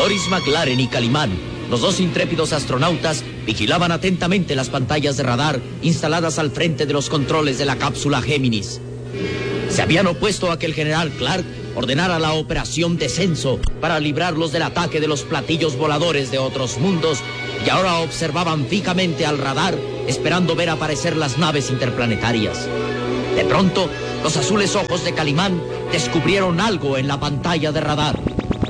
Doris McLaren y Calimán, los dos intrépidos astronautas, vigilaban atentamente las pantallas de radar instaladas al frente de los controles de la cápsula Géminis. Se habían opuesto a que el general Clark ordenara la operación Descenso para librarlos del ataque de los platillos voladores de otros mundos y ahora observaban fijamente al radar esperando ver aparecer las naves interplanetarias. De pronto, los azules ojos de Calimán descubrieron algo en la pantalla de radar.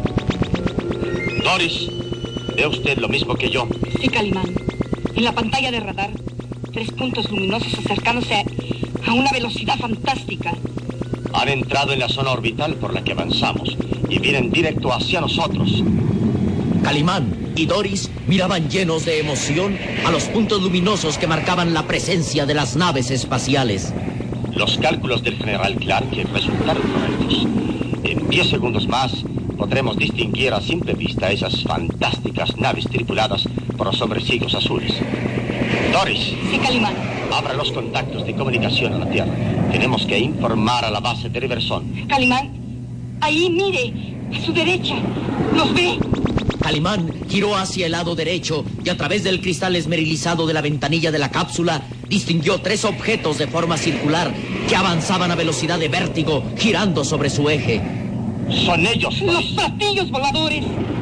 Doris, ¿ve usted lo mismo que yo? Sí, Calimán. En la pantalla de radar, 3 puntos luminosos acercándose a una velocidad fantástica. Han entrado en la zona orbital por la que avanzamos y vienen directo hacia nosotros. Calimán y Doris miraban llenos de emoción a los puntos luminosos que marcaban la presencia de las naves espaciales. Los cálculos del general Clark resultaron correctos. En 10 segundos más podremos distinguir a simple vista esas fantásticas naves tripuladas por los hombrecillos azules. Doris. Sí, Calimán. Abra los contactos de comunicación a la Tierra. Tenemos que informar a la base de Riverson. Calimán, ahí mire, a su derecha. ¿Los ve? Calimán giró hacia el lado derecho y a través del cristal esmerilizado de la ventanilla de la cápsula distinguió 3 objetos de forma circular que avanzaban a velocidad de vértigo, girando sobre su eje. Son ellos, Doris. ¡Los platillos voladores!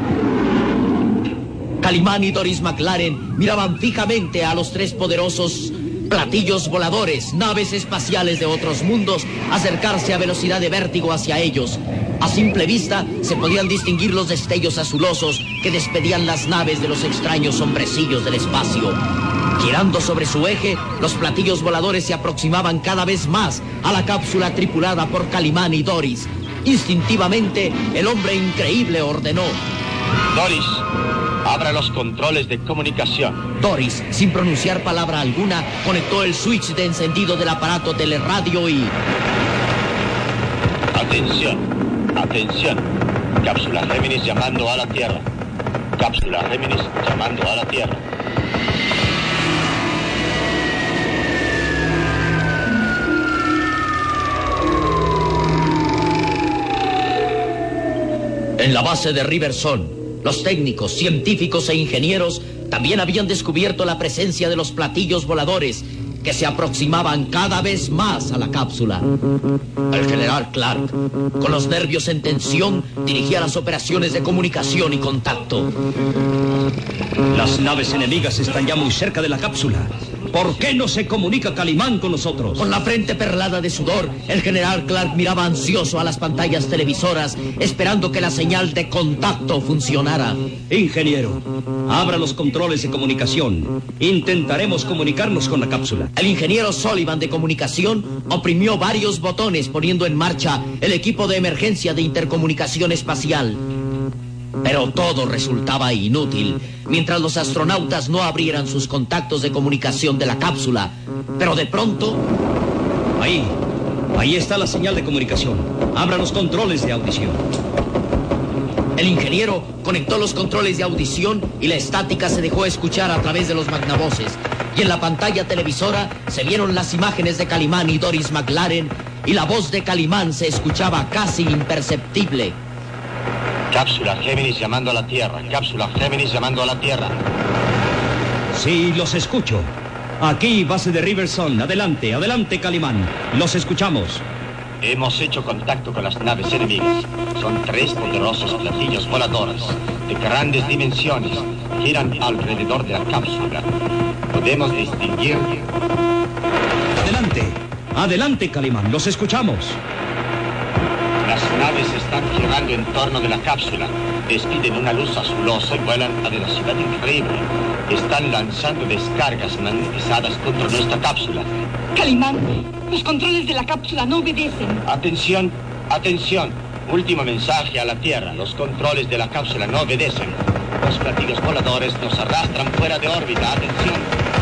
Calimán y Doris McLaren miraban fijamente a los 3 poderosos platillos voladores, naves espaciales de otros mundos, acercarse a velocidad de vértigo hacia ellos. A simple vista se podían distinguir los destellos azulosos que despedían las naves de los extraños hombrecillos del espacio. Girando sobre su eje, los platillos voladores se aproximaban cada vez más a la cápsula tripulada por Calimán y Doris. Instintivamente, el hombre increíble ordenó: Doris, abra los controles de comunicación. Doris, sin pronunciar palabra alguna, conectó el switch de encendido del aparato teleradio y... Atención, atención. Cápsula Géminis llamando a la Tierra. Cápsula Géminis llamando a la Tierra. En la base de Riverson, los técnicos, científicos e ingenieros también habían descubierto la presencia de los platillos voladores que se aproximaban cada vez más a la cápsula. El general Clark, con los nervios en tensión, dirigía las operaciones de comunicación y contacto. Las naves enemigas están ya muy cerca de la cápsula. ¿Por qué no se comunica Calimán con nosotros? Con la frente perlada de sudor, el general Clark miraba ansioso a las pantallas televisoras, esperando que la señal de contacto funcionara. Ingeniero, abra los controles de comunicación. Intentaremos comunicarnos con la cápsula. El ingeniero Sullivan de comunicación oprimió varios botones poniendo en marcha el equipo de emergencia de intercomunicación espacial. Pero todo resultaba inútil, mientras los astronautas no abrieran sus contactos de comunicación de la cápsula. Pero de pronto... Ahí está la señal de comunicación. Abra los controles de audición. El ingeniero conectó los controles de audición y la estática se dejó escuchar a través de los magnavoces. Y en la pantalla televisora se vieron las imágenes de Calimán y Doris McLaren y la voz de Calimán se escuchaba casi imperceptible. Cápsula Géminis llamando a la Tierra. Cápsula Géminis llamando a la Tierra. Sí, los escucho. Aquí, base de Riverson. Adelante, adelante, Calimán. Los escuchamos. Hemos hecho contacto con las naves enemigas. Son 3 poderosos platillos voladores de grandes dimensiones. Giran alrededor de la cápsula. Podemos distinguir... Adelante, adelante, Calimán. Los escuchamos. Las naves están girando en torno de la cápsula. Despiden una luz azulosa y vuelan a velocidad increíble. Están lanzando descargas magnetizadas contra nuestra cápsula. Calimán, los controles de la cápsula no obedecen. Atención, atención. Último mensaje a la Tierra. Los controles de la cápsula no obedecen. Los platillos voladores nos arrastran fuera de órbita. Atención.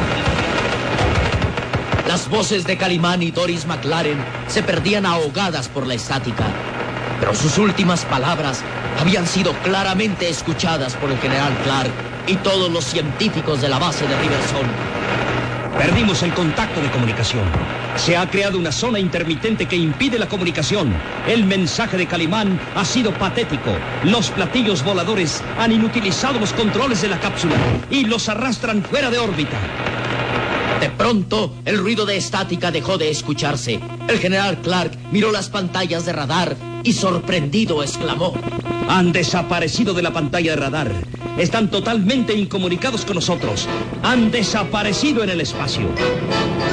Las voces de Calimán y Doris McLaren se perdían ahogadas por la estática. Pero sus últimas palabras habían sido claramente escuchadas por el general Clark y todos los científicos de la base de Riverson. Perdimos el contacto de comunicación. Se ha creado una zona intermitente que impide la comunicación. El mensaje de Calimán ha sido patético. Los platillos voladores han inutilizado los controles de la cápsula y los arrastran fuera de órbita. De pronto, el ruido de estática dejó de escucharse. El general Clark miró las pantallas de radar y sorprendido exclamó: Han desaparecido de la pantalla de radar. Están totalmente incomunicados con nosotros. Han desaparecido en el espacio.